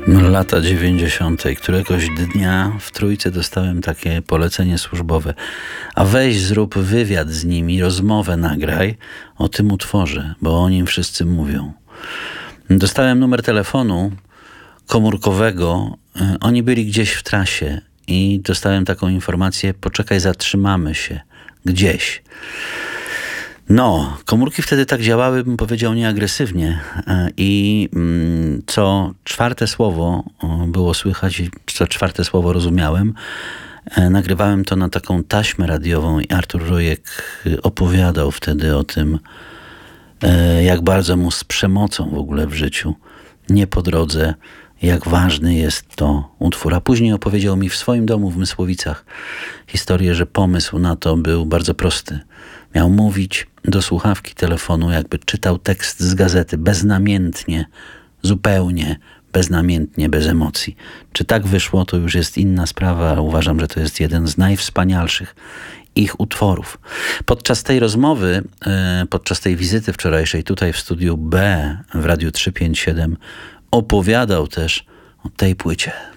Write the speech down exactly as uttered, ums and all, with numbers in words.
Lata dziewięćdziesiąte. Któregoś dnia w Trójce dostałem takie polecenie służbowe. A weź zrób wywiad z nimi, rozmowę nagraj o tym utworze, bo o nim wszyscy mówią. Dostałem numer telefonu komórkowego. Oni byli gdzieś w trasie i dostałem taką informację: poczekaj, zatrzymamy się gdzieś. No, komórki wtedy tak działały, bym powiedział, nieagresywnie i co czwarte słowo było słychać i co czwarte słowo rozumiałem. Nagrywałem to na taką taśmę radiową i Artur Rojek opowiadał wtedy o tym, jak bardzo mu z przemocą w ogóle w życiu nie po drodze, jak ważny jest to utwór. A później opowiedział mi w swoim domu w Mysłowicach historię, że pomysł na to był bardzo prosty. Miał mówić do słuchawki telefonu, jakby czytał tekst z gazety, beznamiętnie, zupełnie beznamiętnie, bez emocji. Czy tak wyszło, to już jest inna sprawa, ale uważam, że to jest jeden z najwspanialszych ich utworów. Podczas tej rozmowy, podczas tej wizyty wczorajszej tutaj w studiu B w Radiu trzysta pięćdziesiąt siedem opowiadał też o tej płycie.